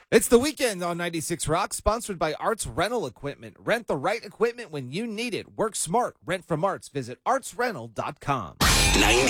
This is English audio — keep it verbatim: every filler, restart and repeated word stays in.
It's the weekend on ninety-six Rock, sponsored by Arts Rental Equipment. Rent the right equipment when you need it. Work smart. Rent from Arts. Visit arts rental dot com.